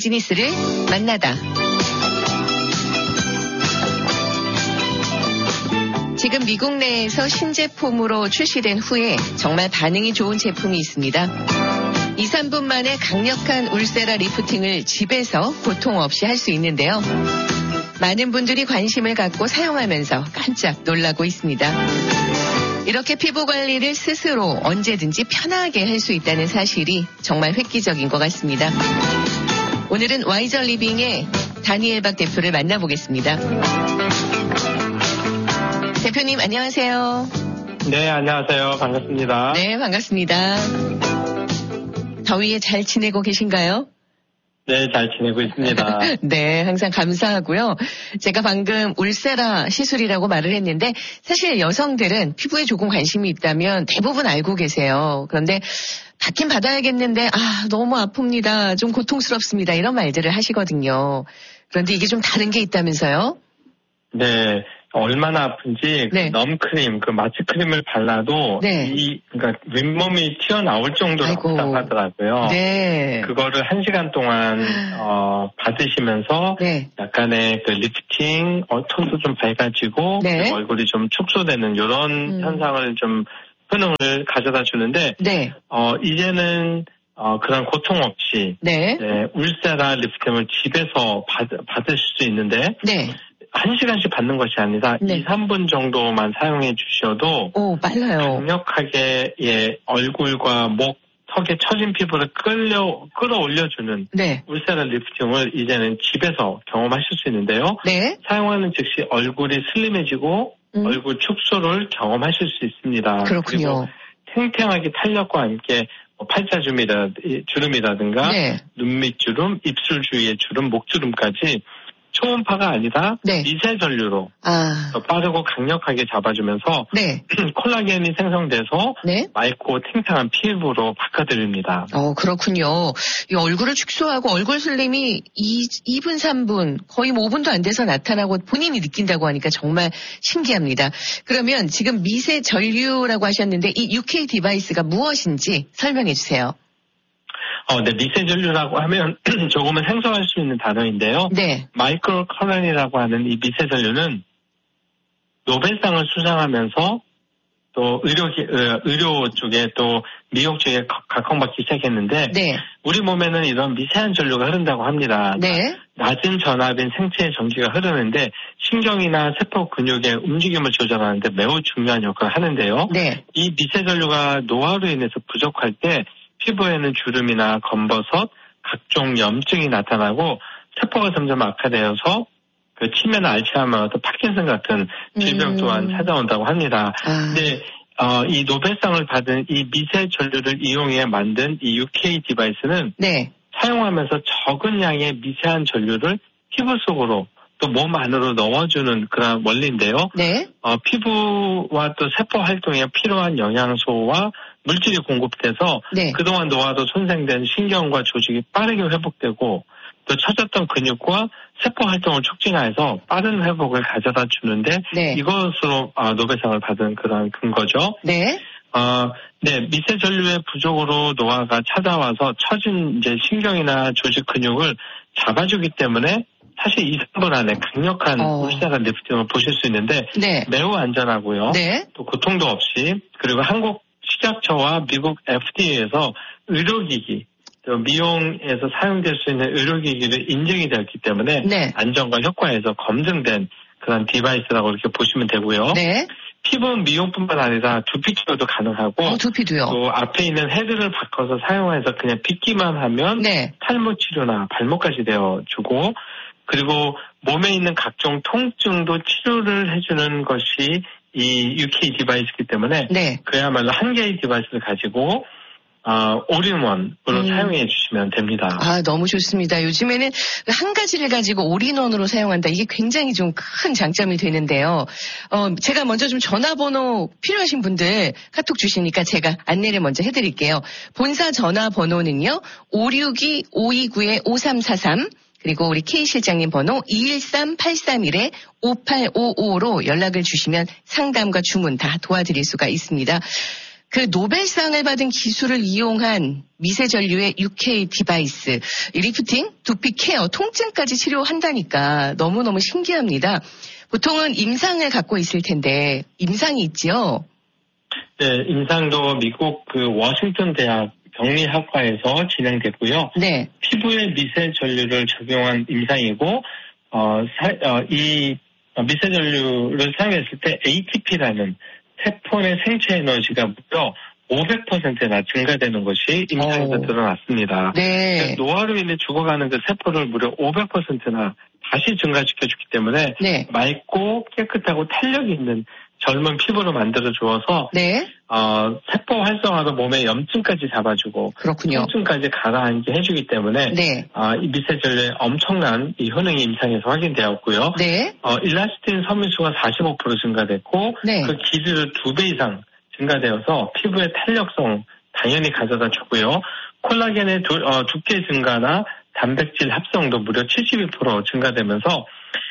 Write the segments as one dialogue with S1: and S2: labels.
S1: 비즈니스를 만나다. 지금 미국 내에서 신제품으로 출시된 후에 정말 반응이 좋은 제품이 있습니다. 2, 3분 만에 강력한 울세라 리프팅을 집에서 고통 없이 할 수 있는데요. 많은 분들이 관심을 갖고 사용하면서 깜짝 놀라고 있습니다. 이렇게 피부 관리를 스스로 언제든지 편하게 할 수 있다는 사실이 정말 획기적인 것 같습니다. 오늘은 와이저 리빙의 다니엘 박 대표를 만나보겠습니다. 대표님 안녕하세요.
S2: 네, 안녕하세요. 반갑습니다.
S1: 네, 반갑습니다. 더위에 잘 지내고 계신가요?
S2: 네, 잘 지내고 있습니다.
S1: 네, 항상 감사하고요. 제가 방금 울세라 시술이라고 말을 했는데 사실 여성들은 피부에 조금 관심이 있다면 대부분 알고 계세요. 그런데 받긴 받아야겠는데 너무 아픕니다. 좀 고통스럽습니다. 이런 말들을 하시거든요. 그런데 이게 좀 다른 게 있다면서요?
S2: 네. 얼마나 아픈지
S1: 네.
S2: 넘크림, 마취크림을 발라도
S1: 네.
S2: 그러니까 윗몸이 튀어나올 정도로 아프다고
S1: 네.
S2: 그거를 1시간 동안 받으시면서
S1: 네.
S2: 약간의 리프팅, 톤도 좀 밝아지고
S1: 네.
S2: 얼굴이 좀 축소되는 이런 현상을 좀 효능을 가져다 주는데
S1: 네.
S2: 이제는 그런 고통 없이
S1: 네.
S2: 울세라 리프팅을 집에서 받으실 수 있는데
S1: 네.
S2: 1시간씩 받는 것이 아니라
S1: 네.
S2: 2, 3분 정도만 사용해 주셔도
S1: 빨라요.
S2: 강력하게 얼굴과 목, 턱에 처진 피부를 끌어올려주는
S1: 네.
S2: 울세라 리프팅을 이제는 집에서 경험하실 수 있는데요.
S1: 네.
S2: 사용하는 즉시 얼굴이 슬림해지고 얼굴 축소를 경험하실 수 있습니다.
S1: 그렇군요.
S2: 그리고 탱탱하게 탄력과 함께 팔자주름이라든가
S1: 네.
S2: 눈밑주름, 입술 주위의 주름, 목주름까지 초음파가 아니라
S1: 네.
S2: 미세 전류로 더 빠르고 강력하게 잡아주면서
S1: 네.
S2: 콜라겐이 생성돼서
S1: 네.
S2: 맑고 탱탱한 피부로 바꿔드립니다.
S1: 그렇군요. 이 얼굴을 축소하고 얼굴 슬림이 2분, 3분, 거의 5분도 안 돼서 나타나고 본인이 느낀다고 하니까 정말 신기합니다. 그러면 지금 미세 전류라고 하셨는데 이 UK 디바이스가 무엇인지 설명해 주세요.
S2: 네, 미세 전류라고 하면 조금은 생소할 수 있는 단어인데요.
S1: 네.
S2: 마이크로 커런이라고 하는 이 미세 전류는 노벨상을 수상하면서 또 의료 쪽에 또 미용 쪽에 각광받기 시작했는데
S1: 네.
S2: 우리 몸에는 이런 미세한 전류가 흐른다고 합니다.
S1: 네.
S2: 낮은 전압인 생체의 전기가 흐르는데 신경이나 세포 근육의 움직임을 조절하는데 매우 중요한 역할을 하는데요.
S1: 네.
S2: 이 미세 전류가 노화로 인해서 부족할 때 피부에는 주름이나 검버섯, 각종 염증이 나타나고 세포가 점점 악화되어서 치매나 알츠하이머, 또 파킨슨 같은 질병 또한 찾아온다고 합니다. 근데 이 노벨상을 받은 이 미세 전류를 이용해 만든 이 UK 디바이스는
S1: 네.
S2: 사용하면서 적은 양의 미세한 전류를 피부 속으로 또 몸 안으로 넣어주는 그런 원리인데요.
S1: 네.
S2: 피부와 또 세포 활동에 필요한 영양소와 물질이 공급돼서
S1: 네.
S2: 그동안 노화도 손상된 신경과 조직이 빠르게 회복되고 또 처졌던 근육과 세포 활동을 촉진해서 빠른 회복을 가져다 주는데
S1: 네.
S2: 이것으로 노벨상을 받은 그런 근거죠.
S1: 네.
S2: 네, 미세 전류의 부족으로 노화가 찾아와서 처진 이제 신경이나 조직 근육을 잡아주기 때문에 사실 2, 3분 안에 강력한 울세라 리프팅을 보실 수 있는데
S1: 네.
S2: 매우 안전하고요.
S1: 네.
S2: 또 고통도 없이 그리고 한국 식약처와 미국 FDA에서 의료기기, 또 미용에서 사용될 수 있는 의료기기를 인증이 되었기 때문에
S1: 네.
S2: 안전과 효과에서 검증된 그런 디바이스라고 이렇게 보시면 되고요.
S1: 네.
S2: 피부 미용뿐만 아니라 두피 치료도 가능하고
S1: 두피도요.
S2: 또 앞에 있는 헤드를 바꿔서 사용해서 그냥 빗기만 하면
S1: 네.
S2: 탈모 치료나 발목까지 되어주고 그리고 몸에 있는 각종 통증도 치료를 해주는 것이 이 UK 디바이스이기 때문에
S1: 네.
S2: 그야말로 한 개의 디바이스를 가지고 올인원으로 사용해 주시면 됩니다.
S1: 너무 좋습니다. 요즘에는 한 가지를 가지고 올인원으로 사용한다. 이게 굉장히 좀 큰 장점이 되는데요. 제가 먼저 좀 전화번호 필요하신 분들 카톡 주시니까 제가 안내를 먼저 해드릴게요. 본사 전화번호는요. 562-529-5343 그리고 우리 K 실장님 번호 213-831-5855로 연락을 주시면 상담과 주문 다 도와드릴 수가 있습니다. 그 노벨상을 받은 기술을 이용한 미세 전류의 UK 디바이스, 리프팅, 두피 케어, 통증까지 치료한다니까 너무너무 신기합니다. 보통은 임상을 갖고 있을 텐데 임상이 있지요?
S2: 네, 임상도 미국 그 워싱턴 대학 병리학과에서 진행됐고요.
S1: 네.
S2: 피부에 미세 전류를 적용한 임상이고 이 미세 전류를 사용했을 때 ATP라는 세포 내 생체 에너지가 무려 500%나 증가되는 것이 임상에서 드러났습니다.
S1: 네.
S2: 노화로 인해 죽어가는 그 세포를 무려 500%나 다시 증가시켜주기 때문에
S1: 네.
S2: 맑고 깨끗하고 탄력이 있는 젊은 피부로 만들어 주어서
S1: 네.
S2: 세포 활성화로 몸의 염증까지 잡아주고
S1: 그렇군요.
S2: 통증까지 가라앉게 해주기 때문에
S1: 네.
S2: 이 미세 전류의 엄청난 이 효능이 임상에서 확인되었고요.
S1: 네.
S2: 일라스틴 섬유수가 45% 증가됐고
S1: 네.
S2: 그 길이를 2배 이상 증가되어서 피부의 탄력성 당연히 가져다 주고요. 콜라겐의 두께 증가나 단백질 합성도 무려 72% 증가되면서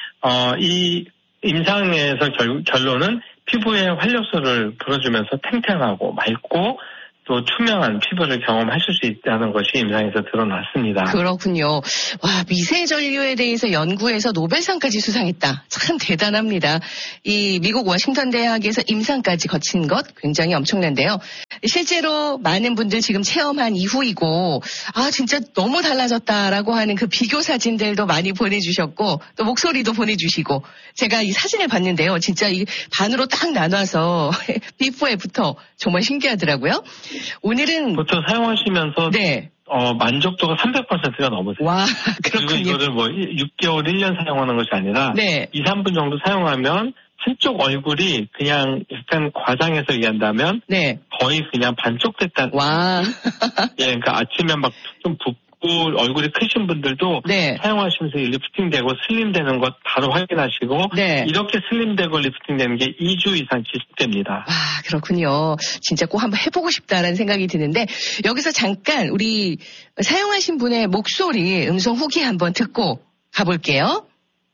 S2: 이 임상에서 결론은 피부에 활력소를 불어주면서 탱탱하고 맑고 또 투명한 피부를 경험하실 수 있다는 것이 임상에서 드러났습니다.
S1: 그렇군요. 와, 미세 전류에 대해서 연구해서 노벨상까지 수상했다. 참 대단합니다. 이 미국 워싱턴 대학에서 임상까지 거친 것 굉장히 엄청난데요. 실제로 많은 분들 지금 체험한 이후이고 진짜 너무 달라졌다라고 하는 그 비교 사진들도 많이 보내주셨고 또 목소리도 보내주시고 제가 이 사진을 봤는데요. 진짜 이 반으로 딱 나눠서 비포애프터 정말 신기하더라고요. 오늘은
S2: 보통 사용하시면서
S1: 네.
S2: 만족도가 300%가 넘으세요.
S1: 와, 그렇군요.
S2: 그리고 이거를 6개월, 1년 사용하는 것이 아니라
S1: 네.
S2: 2, 3분 정도 사용하면 한쪽 얼굴이 그냥 약간 과장해서 얘기한다면
S1: 네.
S2: 거의 그냥 반쪽 됐다는.
S1: 와.
S2: 예, 그러니까 아침에 막 좀 붓고 얼굴이 크신 분들도
S1: 네.
S2: 사용하시면서 리프팅되고 슬림되는 것 바로 확인하시고
S1: 네.
S2: 이렇게 슬림되고 리프팅되는 게 2주 이상 지속됩니다.
S1: 와, 그렇군요. 진짜 꼭 한번 해보고 싶다라는 생각이 드는데 여기서 잠깐 우리 사용하신 분의 목소리 음성 후기 한번 듣고 가볼게요.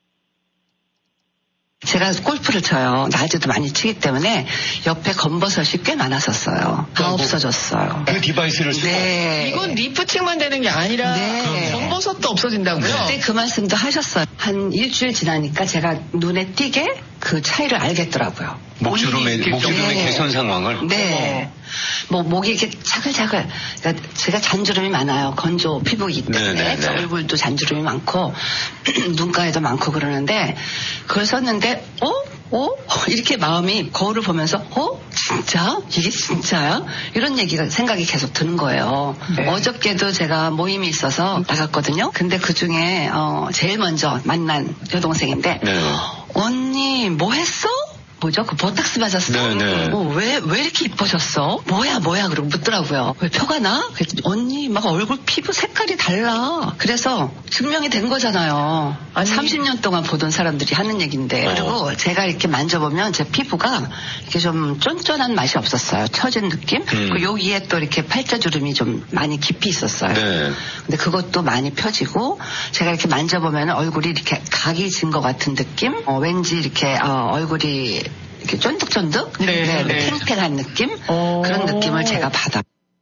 S3: 제가 골프를 쳐요. 낮에도 많이 치기 때문에 옆에 검버섯이 꽤 많았었어요. 다 없어졌어요.
S4: 그 디바이스를 쓰고.
S3: 네.
S5: 이건 리프팅만 되는 게 아니라
S3: 네.
S5: 검버섯도 없어진다고요?
S3: 그때 그 말씀도 하셨어요. 한 일주일 지나니까 제가 눈에 띄게 그 차이를 알겠더라고요.
S4: 목주름의
S3: 네.
S4: 개선 상황을.
S3: 네. 목이 이렇게 자글자글. 그러니까 제가 잔주름이 많아요. 건조 피부이기 때문에.
S4: 네.
S3: 얼굴도 잔주름이 많고 눈가에도 많고 그러는데 그걸 썼는데 이렇게 마음이 거울을 보면서 진짜? 이게 진짜야? 이런 생각이 계속 드는 거예요.
S5: 네.
S3: 어저께도 제가 모임이 있어서 나갔거든요. 근데 그중에 제일 먼저 만난 여동생인데
S4: 네.
S3: 언니 뭐 했어? 뭐죠? 그 보탁스 맞았어?
S4: 네.
S3: 왜 이렇게 이뻐졌어? 뭐야? 그러고 묻더라고요. 왜 표가 나? 그랬더니 언니 막 얼굴 피부 색깔이 달라. 그래서 증명이 된 거잖아요.
S5: 아니,
S3: 30년 동안 보던 사람들이 하는 얘기인데. 그리고 제가 이렇게 만져보면 제 피부가 이렇게 좀 쫀쫀한 맛이 없었어요. 처진 느낌? 그리고 여기에 또 이렇게 팔자주름이 좀 많이 깊이 있었어요.
S4: 네.
S3: 근데 그것도 많이 펴지고 제가 이렇게 만져보면 얼굴이 이렇게 각이 진 것 같은 느낌? 왠지 이렇게 얼굴이 이렇게 쫀득쫀득?
S5: 네.
S3: 탱탱한 느낌? 그런 느낌을 제가 받아.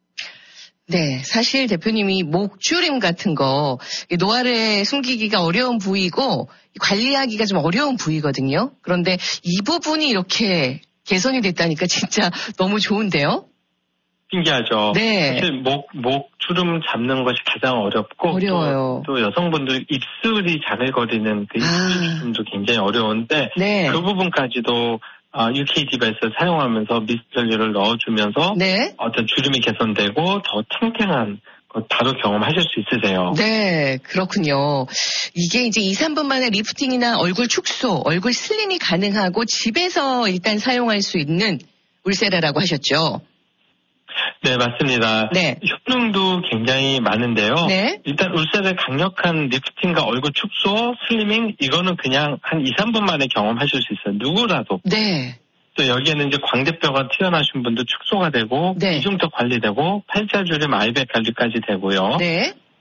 S1: 네, 사실 대표님이 목주름 같은 거 노화를 숨기기가 어려운 부위고 관리하기가 좀 어려운 부위거든요. 그런데 이 부분이 이렇게 개선이 됐다니까 진짜 너무 좋은데요?
S2: 신기하죠.
S1: 네.
S2: 사실 목 주름 잡는 것이 가장 어렵고
S1: 어려워요.
S2: 또 여성분들 입술이 자글거리는 그 입술 주름도 굉장히 어려운데
S1: 네.
S2: 그 부분까지도 UK 디바이스를 사용하면서 미세 전류를 넣어주면서
S1: 네.
S2: 어떤 주름이 개선되고 더 탱탱한 것 바로 경험하실 수 있으세요.
S1: 네, 그렇군요. 이게 이제 2, 3분 만에 리프팅이나 얼굴 축소, 얼굴 슬림이 가능하고 집에서 일단 사용할 수 있는 울세라라고 하셨죠?
S2: 네, 맞습니다.
S1: 네.
S2: 효능도 굉장히 많은데요.
S1: 네.
S2: 일단 울세라의 강력한 리프팅과 얼굴 축소, 슬리밍 이거는 그냥 한 2, 3분 만에 경험하실 수 있어요. 누구라도.
S1: 네.
S2: 또 여기에는 이제 광대뼈가 튀어나오신 분도 축소가 되고
S1: 네.
S2: 이중턱 관리되고 팔자주름 아이백 관리까지 되고요.
S1: 네.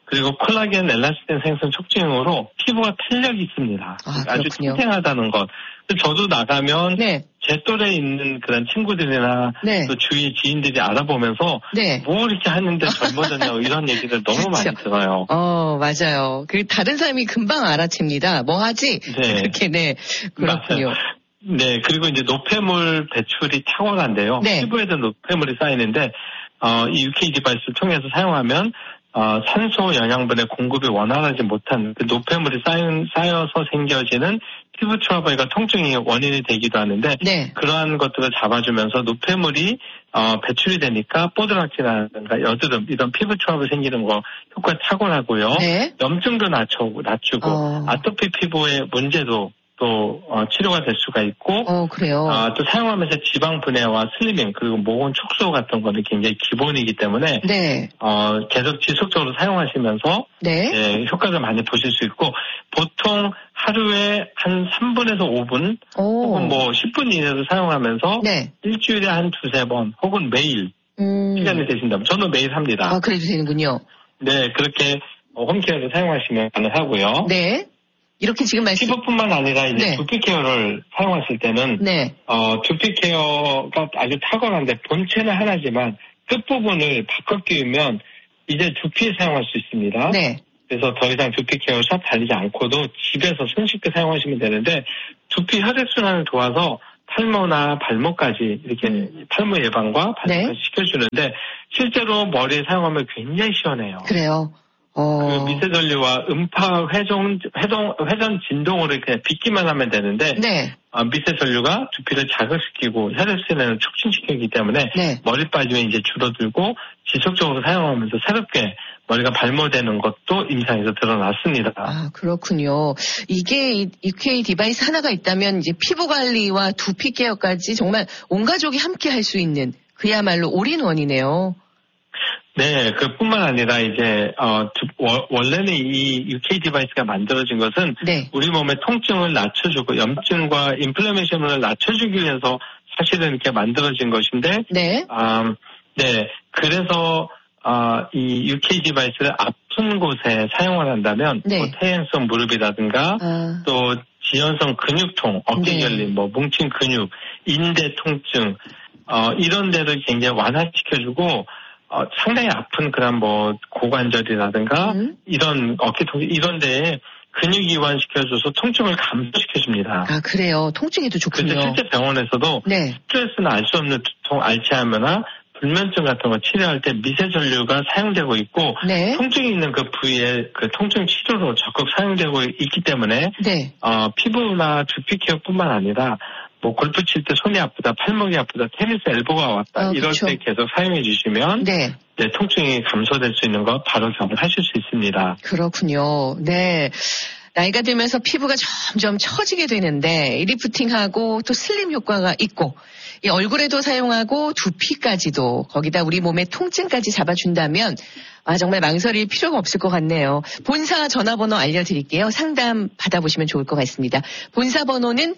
S2: 그리고 콜라겐, 엘라스틴 생성 촉진으로 피부가 탄력이 있습니다. 아주
S1: 그렇군요.
S2: 탱탱하다는 것. 저도 나가면
S1: 네.
S2: 제 또래에 있는 그런 친구들이나
S1: 네.
S2: 또 주위 지인들이 알아보면서
S1: 네.
S2: 뭐 이렇게 하는데 젊어졌냐고 이런 얘기를 너무
S1: 그렇죠.
S2: 많이 들어요.
S1: 맞아요. 그 다른 사람이 금방 알아챕니다. 뭐 하지?
S2: 네.
S1: 그렇게, 네. 그렇군요.
S2: 맞아요. 네, 그리고 이제 노폐물 배출이 탁월한데요.
S1: 네.
S2: 피부에도 노폐물이 쌓이는데, 이 UK 디바이스를 통해서 사용하면, 산소 영양분의 공급이 원활하지 못한 그 노폐물이 쌓여서 생겨지는 피부 트러블과 통증이 원인이 되기도 하는데,
S1: 네.
S2: 그러한 것들을 잡아주면서 노폐물이, 배출이 되니까 뽀드락지라든가 여드름, 이런 피부 트러블 생기는 거 효과 탁월하고요.
S1: 네.
S2: 염증도 낮추고, 아토피 피부의 문제도 또 치료가 될 수가 있고
S1: 그래요.
S2: 또 사용하면서 지방 분해와 슬리밍 그리고 모공 축소 같은 거는 굉장히 기본이기 때문에
S1: 네.
S2: 계속 지속적으로 사용하시면서
S1: 네.
S2: 효과를 많이 보실 수 있고 보통 하루에 한 3분에서 5분 혹은 뭐 10분 이내로 사용하면서
S1: 네.
S2: 일주일에 한 2-3번 혹은 매일 시간이 되신다면 저는 매일 합니다.
S1: 그래도 되는군요.
S2: 네, 그렇게 홈케어를 사용하시면 가능하고요.
S1: 네. 이렇게 지금
S2: 피부뿐만 아니라 이제
S1: 네.
S2: 두피 케어를 사용하실 때는
S1: 네.
S2: 두피 케어가 아주 탁월한데 본체는 하나지만 끝부분을 바꿔 끼우면 이제 두피에 사용할 수 있습니다.
S1: 네.
S2: 그래서 더 이상 두피 케어 샵 다니지 않고도 집에서 손쉽게 사용하시면 되는데 두피 혈액순환을 도와서 탈모나 발모까지 이렇게 탈모 예방과 발모까지 시켜주는데 실제로 머리에 사용하면 굉장히 시원해요.
S1: 그래요.
S2: 그 미세전류와 음파 회전 진동으로 그냥 빗기만 하면 되는데
S1: 네.
S2: 미세전류가 두피를 자극시키고 혈액순환을 촉진시키기 때문에
S1: 네.
S2: 머리 빠짐이 이제 줄어들고 지속적으로 사용하면서 새롭게 머리가 발모되는 것도 임상에서 드러났습니다.
S1: 그렇군요. 이게 UK 디바이스 하나가 있다면 이제 피부 관리와 두피 케어까지 정말 온 가족이 함께 할 수 있는 그야말로 올인원이네요.
S2: 네, 그뿐만 아니라 이제 원래는 이 UK 디바이스가 만들어진 것은
S1: 네.
S2: 우리 몸의 통증을 낮춰주고 염증과 인플레메이션을 낮춰주기 위해서 사실은 이렇게 만들어진 것인데,
S1: 네.
S2: 네, 그래서 이 UK 디바이스를 아픈 곳에 사용을 한다면,
S1: 네.
S2: 뭐 퇴행성 무릎이라든가 또 지연성 근육통, 어깨 결림, 뭐 뭉친 근육, 인대 통증 이런 데를 굉장히 완화시켜주고. 상당히 아픈 그런 뭐 고관절이라든가 이런 어깨 통증 이런 데에 근육 이완시켜줘서 통증을 감소시켜줍니다.
S1: 그래요. 통증에도 좋군요.
S2: 그래서 실제 병원에서도
S1: 네.
S2: 스트레스나 알 수 없는 두통, 알츠하이머나 불면증 같은 거 치료할 때 미세전류가 사용되고 있고
S1: 네.
S2: 통증이 있는 그 부위에 그 통증 치료로 적극 사용되고 있기 때문에
S1: 네.
S2: 피부나 두피 케어뿐만 아니라 뭐 골프 칠 때 손이 아프다, 팔목이 아프다, 테니스 엘보가 왔다 이럴
S1: 그렇죠.
S2: 때 계속 사용해 주시면
S1: 네.
S2: 네, 통증이 감소될 수 있는 거 바로 경험하실 수 있습니다.
S1: 그렇군요. 네. 나이가 들면서 피부가 점점 처지게 되는데 리프팅하고 또 슬림 효과가 있고 이 얼굴에도 사용하고 두피까지도 거기다 우리 몸의 통증까지 잡아준다면 정말 망설일 필요가 없을 것 같네요. 본사 전화번호 알려드릴게요. 상담 받아보시면 좋을 것 같습니다. 본사 번호는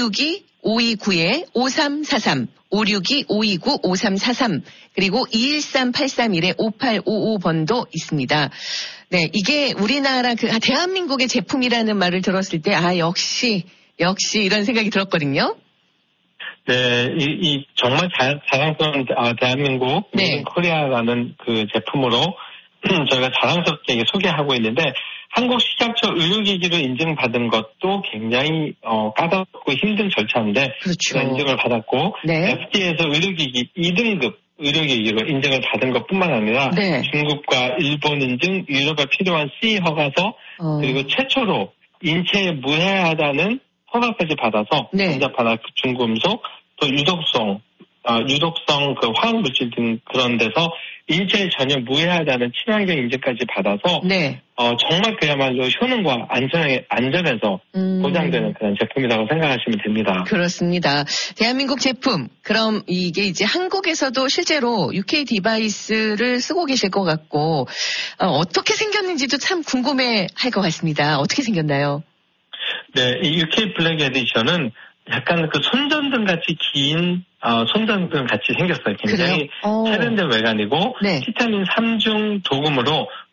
S1: 562-529-5343 562-529-5343 그리고 213-831-5855번도 있습니다. 네, 이게 우리나라 대한민국의 제품이라는 말을 들었을 때 역시 이런 생각이 들었거든요.
S2: 네, 이 정말 자랑스러운 대한민국
S1: 네.
S2: 코리아라는 그 제품으로 저희가 자랑스럽게 소개하고 있는데 한국 식약처 의료기기로 인증받은 것도 굉장히 까다롭고 힘든 절차인데
S1: 그렇죠.
S2: 인증을 받았고
S1: 네.
S2: FDA에서 의료기기 2등급 의료기기로 인증을 받은 것뿐만 아니라
S1: 네.
S2: 중국과 일본 인증, 유럽에 필요한 CE 허가서 그리고 최초로 인체에 무해하다는 허가까지 받아서
S1: 네.
S2: 전자파나 중금속 또 유독성 그 화학물질 등 그런 데서 인체에 전혀 무해하다는 친환경 인증까지 받아서
S1: 네.
S2: 정말 그야말로 효능과 안전에서 보장되는 그런 제품이라고 생각하시면 됩니다.
S1: 그렇습니다. 대한민국 제품. 그럼 이게 이제 한국에서도 실제로 UK 디바이스를 쓰고 계실 것 같고 어떻게 생겼는지도 참 궁금해할 것 같습니다. 어떻게 생겼나요?
S2: 네, 이 UK 블랙 에디션은 약간 그 손전등 같이 긴 손전등 같이 생겼어요. 굉장히 세련된 외관이고
S1: 네.
S2: 티타늄 3중 도금으로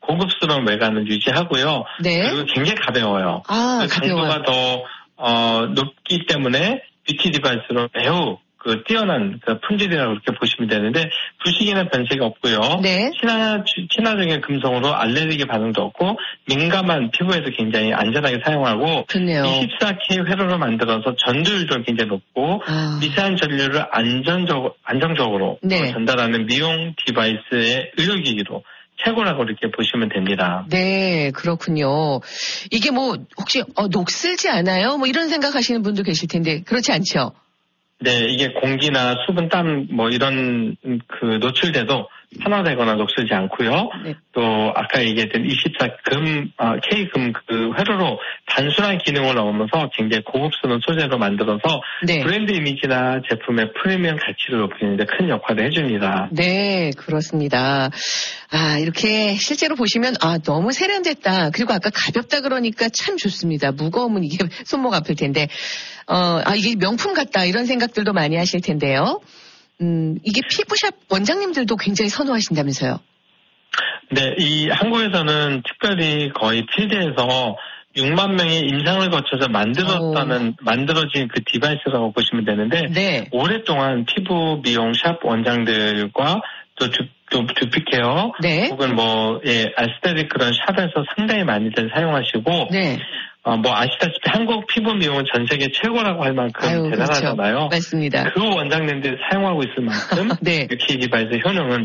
S2: 고급스러운 외관을 유지하고요.
S1: 네.
S2: 그리고 굉장히 가벼워요.
S1: 아,
S2: 강도가 더 높기 때문에 뷰티 디바이스로 매우 뛰어난 품질이라고 그렇게 보시면 되는데 부식이나 변색이 없고요.
S1: 네.
S2: 친화적인 금속으로 알레르기 반응도 없고 민감한 피부에도 굉장히 안전하게 사용하고
S1: 좋네요.
S2: 24K 회로로 만들어서 전도율도 굉장히 높고 미세한 전류를 안정적으로
S1: 네.
S2: 전달하는 미용 디바이스의 의료기기로 최고라고 이렇게 보시면 됩니다.
S1: 네, 그렇군요. 이게 뭐 혹시 녹슬지 않아요? 뭐 이런 생각하시는 분도 계실 텐데 그렇지 않죠?
S2: 네, 이게 공기나 수분, 땀, 이런, 노출돼도 산화되거나 녹슬지 않고요.
S1: 네.
S2: 또, 아까 얘기했던 K금 회로로 단순한 기능을 넣으면서 굉장히 고급스러운 소재로 만들어서
S1: 네.
S2: 브랜드 이미지나 제품의 프리미엄 가치를 높이는 데 큰 역할을 해줍니다.
S1: 네, 그렇습니다. 이렇게 실제로 보시면, 너무 세련됐다. 그리고 아까 가볍다 그러니까 참 좋습니다. 무거우면 이게 손목 아플 텐데, 이게 명품 같다. 이런 생각들도 많이 하실 텐데요. 이게 피부샵 원장님들도 굉장히 선호하신다면서요?
S2: 네, 이 한국에서는 특별히 거의 필드에서 6만 명의 임상을 거쳐서 만들어진 그 디바이스라고 보시면 되는데,
S1: 네.
S2: 오랫동안 피부 미용샵 원장들과 또 두피케어,
S1: 네.
S2: 혹은 아스테틱 그런 샵에서 상당히 많이들 사용하시고,
S1: 네.
S2: 아시다시피 한국 피부 미용은 전 세계 최고라고 할 만큼 대단하잖아요.
S1: 그렇죠. 맞습니다.
S2: 그 원장님들이 사용하고 있을 만큼,
S1: 네.
S2: 뷰티 디바이스 효능은